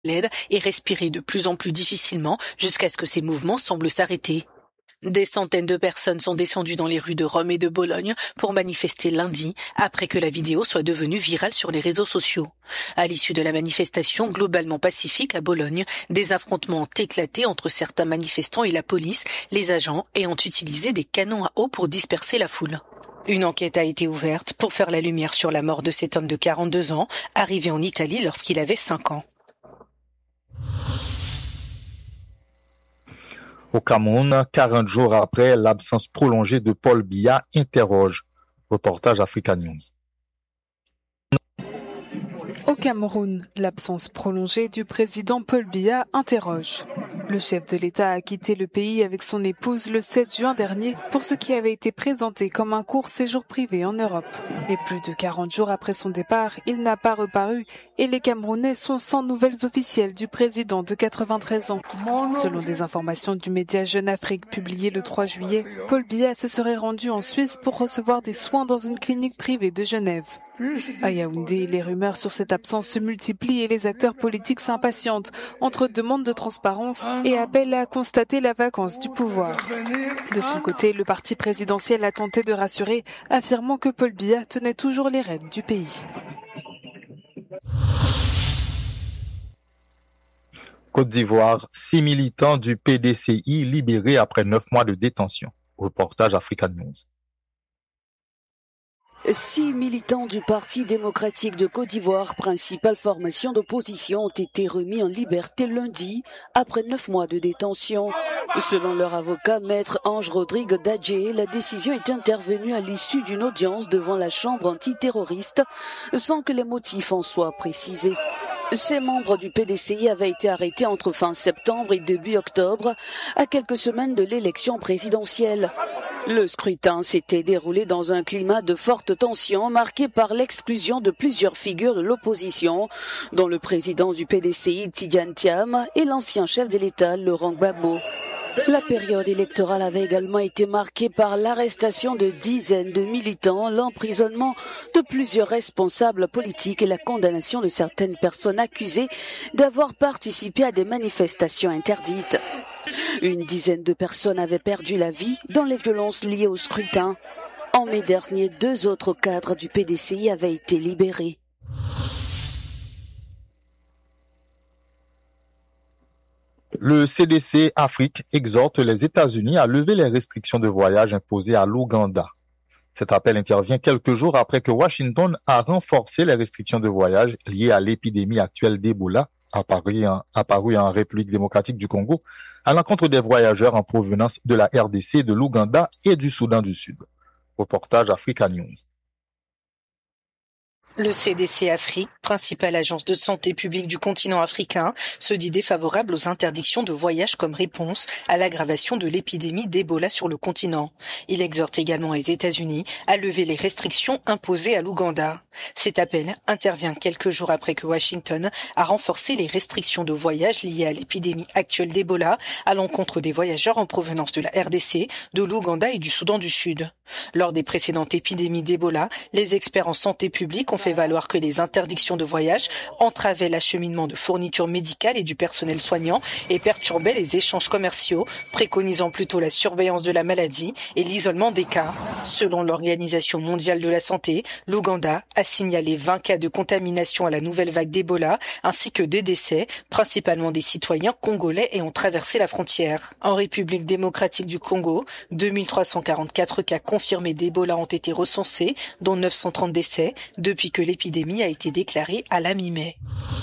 l'aide et respirer de plus en plus difficilement jusqu'à ce que ses mouvements semblent s'arrêter. Des centaines de personnes sont descendues dans les rues de Rome et de Bologne pour manifester lundi, après que la vidéo soit devenue virale sur les réseaux sociaux. À l'issue de la manifestation globalement pacifique à Bologne, des affrontements ont éclaté entre certains manifestants et la police, les agents ayant utilisé des canons à eau pour disperser la foule. Une enquête a été ouverte pour faire la lumière sur la mort de cet homme de 42 ans, arrivé en Italie lorsqu'il avait 5 ans. Au Cameroun, 40 jours après, l'absence prolongée de Paul Biya interroge. Reportage Africa News. Au Cameroun, l'absence prolongée du président Paul Biya interroge. Le chef de l'État a quitté le pays avec son épouse le 7 juin dernier pour ce qui avait été présenté comme un court séjour privé en Europe. Et plus de 40 jours après son départ, il n'a pas reparu et les Camerounais sont sans nouvelles officielles du président de 93 ans. Selon des informations du média Jeune Afrique publiées le 3 juillet, Paul Biya se serait rendu en Suisse pour recevoir des soins dans une clinique privée de Genève. À Yaoundé, les rumeurs sur cette absence se multiplient et les acteurs politiques s'impatientent entre demandes de transparence et appel à constater la vacance du pouvoir. De son côté, le parti présidentiel a tenté de rassurer, affirmant que Paul Biya tenait toujours les rênes du pays. Côte d'Ivoire, 6 militants du PDCI libérés après 9 mois de détention. Reportage Africa News. 6 militants du Parti démocratique de Côte d'Ivoire, principale formation d'opposition, ont été remis en liberté lundi après 9 mois de détention. Selon leur avocat, maître Ange Rodrigue Dadjé, la décision est intervenue à l'issue d'une audience devant la chambre antiterroriste sans que les motifs en soient précisés. Ces membres du PDCI avaient été arrêtés entre fin septembre et début octobre, à quelques semaines de l'élection présidentielle. Le scrutin s'était déroulé dans un climat de forte tension marqué par l'exclusion de plusieurs figures de l'opposition, dont le président du PDCI Tidjane Thiam et l'ancien chef de l'État Laurent Gbagbo. La période électorale avait également été marquée par l'arrestation de dizaines de militants, l'emprisonnement de plusieurs responsables politiques et la condamnation de certaines personnes accusées d'avoir participé à des manifestations interdites. Une dizaine de personnes avaient perdu la vie dans les violences liées au scrutin. En mai dernier, 2 autres cadres du PDCI avaient été libérés. Le CDC Afrique exhorte les États-Unis à lever les restrictions de voyage imposées à l'Ouganda. Cet appel intervient quelques jours après que Washington a renforcé les restrictions de voyage liées à l'épidémie actuelle d'Ebola, apparue en République démocratique du Congo, à l'encontre des voyageurs en provenance de la RDC, de l'Ouganda et du Soudan du Sud. Reportage Africa News. Le CDC Afrique, principale agence de santé publique du continent africain, se dit défavorable aux interdictions de voyage comme réponse à l'aggravation de l'épidémie d'Ebola sur le continent. Il exhorte également les États-Unis à lever les restrictions imposées à l'Ouganda. Cet appel intervient quelques jours après que Washington a renforcé les restrictions de voyage liées à l'épidémie actuelle d'Ebola à l'encontre des voyageurs en provenance de la RDC, de l'Ouganda et du Soudan du Sud. Lors des précédentes épidémies d'Ebola, les experts en santé publique ont fait valoir que les interdictions de voyage entravaient l'acheminement de fournitures médicales et du personnel soignant et perturbaient les échanges commerciaux, préconisant plutôt la surveillance de la maladie et l'isolement des cas. Selon l'Organisation mondiale de la santé, l'Ouganda a signalé 20 cas de contamination à la nouvelle vague d'Ebola ainsi que 2 décès, principalement des citoyens congolais ayant traversé la frontière. En République démocratique du Congo, 2344 cas confirmés d'Ebola ont été recensés, dont 930 décès, depuis que l'épidémie a été déclarée à la mi-mai.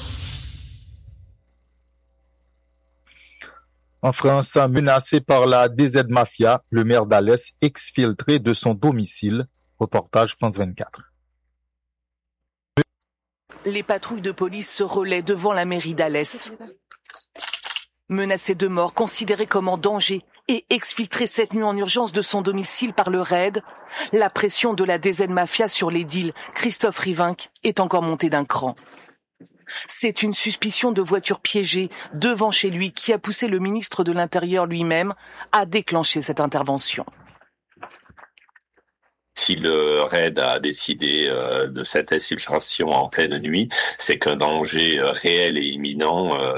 En France, menacé par la DZ Mafia, le maire d'Alès exfiltré de son domicile. Reportage France 24. Les patrouilles de police se relaient devant la mairie d'Alès. Menacé de mort, considéré comme en danger et exfiltré cette nuit en urgence de son domicile par le RAID, la pression de la DZ Mafia sur l'édile Christophe Rivinc est encore montée d'un cran. C'est une suspicion de voiture piégée devant chez lui qui a poussé le ministre de l'Intérieur lui-même à déclencher cette intervention. si le RAID a décidé de cette infiltration en pleine nuit, c'est qu'un danger réel et imminent